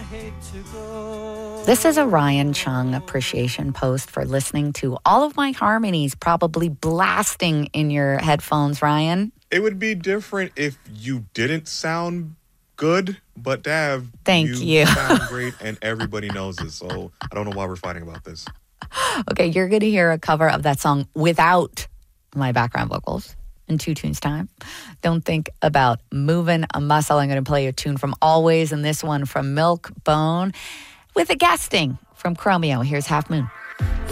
This is a Ryan Chung appreciation post for listening to all of my harmonies probably blasting in your headphones, Ryan. It would be different if you didn't sound good, but Dav, Thank you. sound great and everybody knows it, so I don't know why we're fighting about this. Okay, you're going to hear a cover of that song without my background vocals in 2 tunes time. Don't think about moving a muscle. I'm going to play a tune from Always and this one from Milk Bone with a guesting from Chromeo. Here's Half Moon.